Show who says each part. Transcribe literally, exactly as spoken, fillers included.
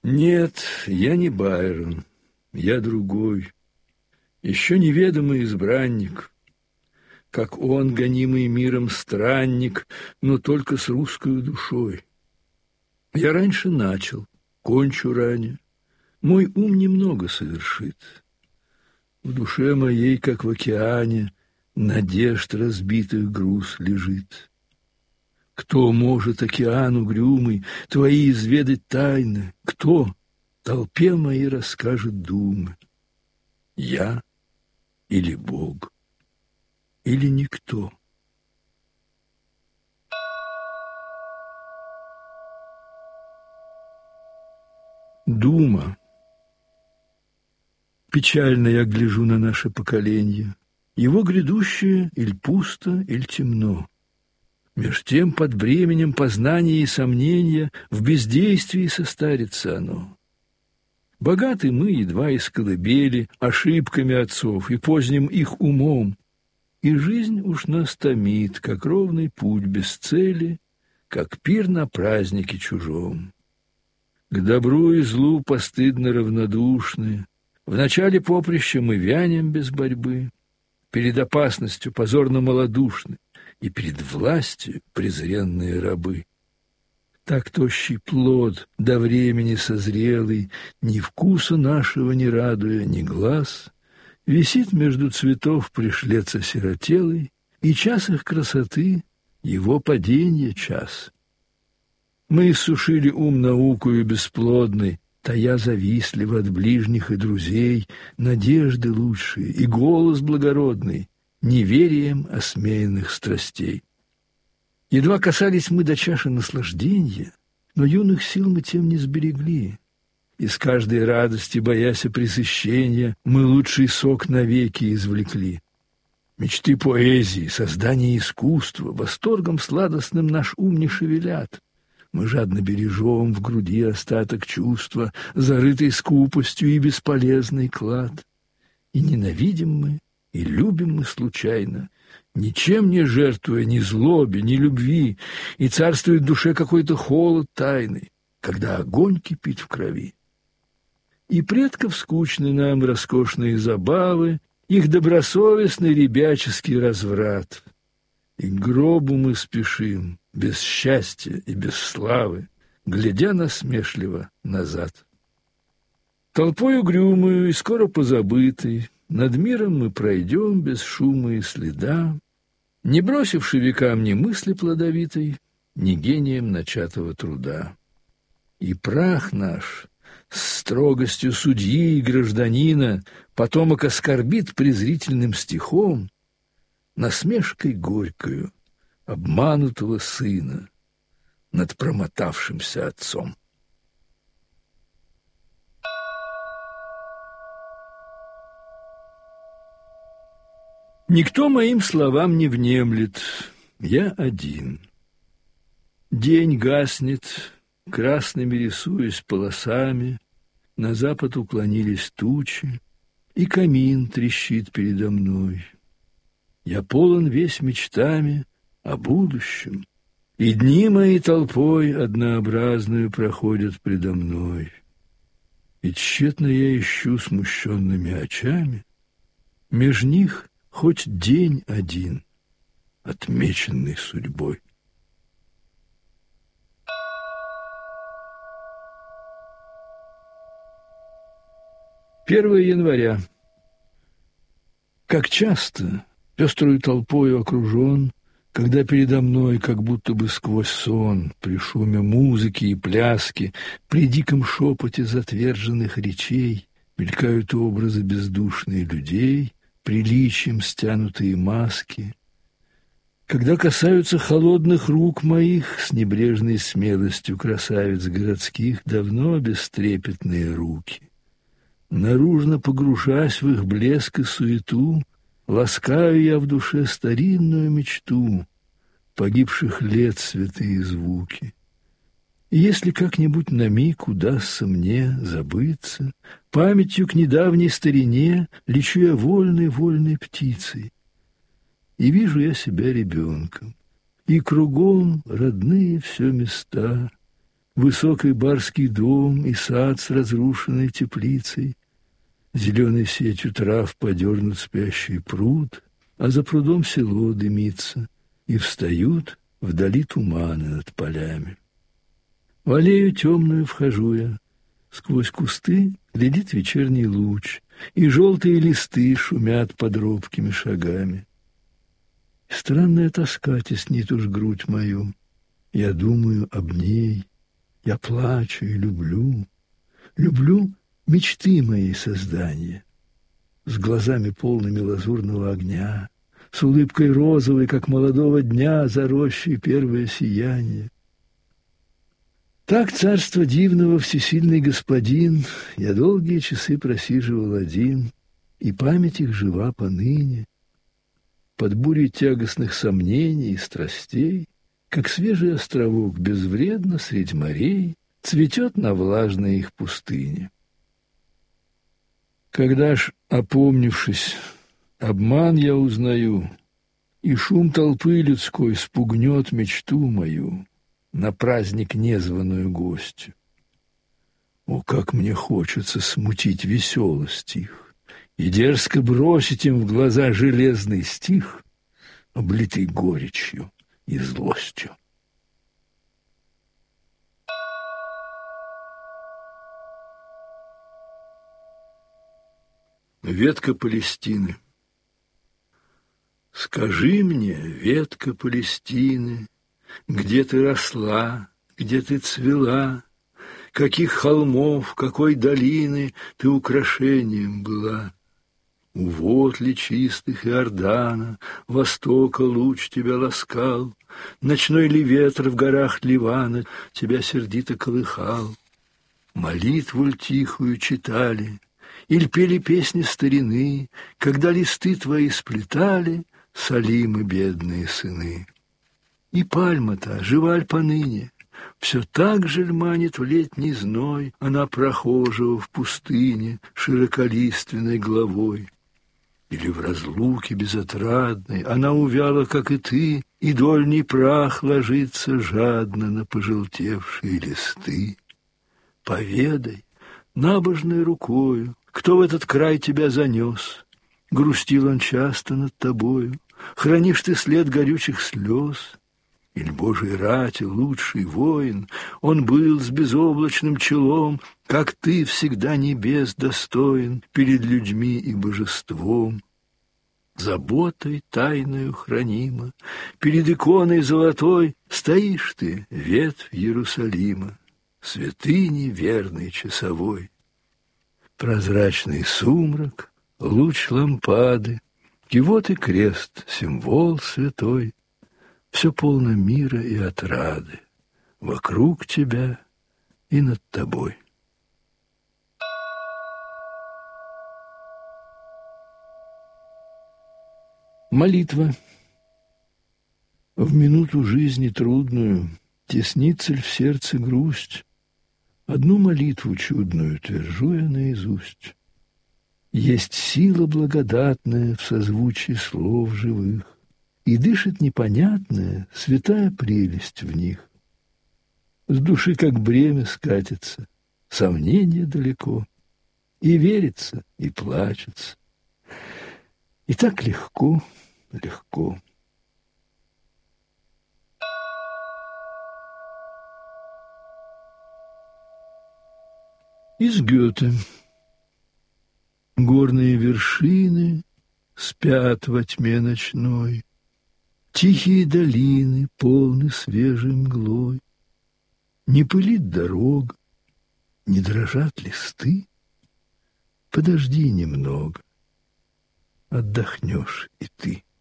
Speaker 1: Нет, я не Байрон, я другой, еще неведомый избранник, как он, гонимый миром странник, но только с русской душой. Я раньше начал, кончу ранее, мой ум немного совершит. В душе моей, как в океане, надежд разбитых груз лежит. Кто может, океан угрюмый, твои изведать тайны? Кто толпе моей расскажет думы? Я или Бог, или никто? Дума. Печально я гляжу на наше поколение. Его грядущее иль пусто, иль темно. Меж тем под бременем познания и сомнения в бездействии состарится оно. Богаты мы едва из колыбели ошибками отцов и поздним их умом, и жизнь уж нас томит, как ровный путь без цели, как пир на празднике чужом. К добру и злу постыдно равнодушны, в начале поприща мы вянем без борьбы, перед опасностью позорно малодушны, и перед властью презренные рабы. Так тощий плод, до времени созрелый, ни вкуса нашего не радуя, ни глаз, висит между цветов пришлец осиротелый, и час их красоты — его паденье час. Мы иссушили ум наукою бесплодной, тая завистливо от ближних и друзей, надежды лучшие и голос благородный, неверием осмеянных страстей. Едва касались мы до чаши наслаждения, но юных сил мы тем не сберегли. Из каждой радости, боясь пресыщения, мы лучший сок навеки извлекли. Мечты поэзии, создания искусства восторгом сладостным наш ум не шевелят. Мы жадно бережем в груди остаток чувства, зарытый скупостью и бесполезный клад. И ненавидим мы, и любим мы случайно, ничем не жертвуя ни злобе, ни любви, и царствует в душе какой-то холод тайный, когда огонь кипит в крови. И предков скучны нам роскошные забавы, их добросовестный ребяческий разврат. И к гробу мы спешим, без счастья и без славы, глядя насмешливо назад. Толпой угрюмою и скоро позабытой, над миром мы пройдем без шума и следа, не бросивши векам ни мысли плодовитой, ни гением начатого труда. И прах наш с строгостью судьи и гражданина потомок оскорбит презрительным стихом, насмешкой горькою обманутого сына над промотавшимся отцом. Никто моим словам не внемлет, я один. День гаснет, красными рисуясь полосами, на запад уклонились тучи, и камин трещит передо мной. Я полон весь мечтами о будущем, и дни мои толпой однообразную проходят предо мной. И тщетно я ищу смущенными очами, меж них хоть день один, отмеченный судьбой. первого января. Как часто, пеструю толпою окружен, когда передо мной, как будто бы сквозь сон, при шуме музыки и пляски, при диком шепоте затверженных речей, мелькают образы бездушных людей, приличием стянутые маски, когда касаются холодных рук моих с небрежной смелостью красавиц городских давно бестрепетные руки, наружно погружаясь в их блеск и суету, ласкаю я в душе старинную мечту погибших лет святые звуки. И если как-нибудь на миг удастся мне забыться, памятью к недавней старине лечу я вольной-вольной птицей. И вижу я себя ребенком, и кругом родные все места, Высокий барский дом и сад с разрушенной теплицей. Зеленой сетью трав подернут спящий пруд, а за прудом село дымится, и встают вдали туманы над полями. В аллею темную вхожу я, сквозь кусты глядит вечерний луч, и желтые листы шумят под робкими шагами. И странная тоска теснит уж грудь мою. Я думаю об ней, я плачу и люблю, люблю мечты моей создания, с глазами полными лазурного огня, с улыбкой розовой, как молодого дня, за рощей первое сияние. Так царство дивного всесильный господин я долгие часы просиживал один, и память их жива поныне. Под бурей тягостных сомнений и страстей, как свежий островок безвредно средь морей, цветет на влажной их пустыне. Когда ж, опомнившись, обман я узнаю, и шум толпы людской спугнет мечту мою, на праздник незваную гостью. О, как мне хочется смутить веселость их и дерзко бросить им в глаза железный стих, облитый горечью и злостью. Ветка Палестины. Скажи мне, ветка Палестины, где ты росла, где ты цвела, каких холмов, какой долины ты украшением была? У вод ли чистых Иордана, востока луч тебя ласкал, ночной ли ветер в горах Ливана тебя сердито колыхал? Молитву ль тихую читали, иль пели песни старины, когда листы твои сплетали Салимы бедные сыны? И пальма-то жива ль поныне, все так же ль манит в летний зной она прохожего в пустыне широколиственной головой? Или в разлуке безотрадной она увяла, как и ты, и дольний прах ложится жадно на пожелтевшие листы? Поведай набожной рукою, кто в этот край тебя занес. Грустил он часто над тобою, хранишь ты след горючих слез? Иль Божий рати лучший воин, он был с безоблачным челом, как ты всегда небес достоин перед людьми и божеством. Заботой тайною хранима, перед иконой золотой стоишь ты, ветвь Иерусалима, святыни верный часовой. Прозрачный сумрак, луч лампады, кивот и крест, символ святой, все полно мира и отрады вокруг тебя и над тобой. Молитва. В минуту жизни трудную теснится ль в сердце грусть? Одну молитву чудную твержу я наизусть. Есть сила благодатная в созвучии слов живых, и дышит непонятная святая прелесть в них. С души как бремя скатится, сомнение далеко, и верится, и плачется. И так легко, легко. Из Гёте. Горные вершины спят во тьме ночной, тихие долины полны свежей мглой. Не пылит дорога, не дрожат листы. Подожди немного, отдохнешь и ты.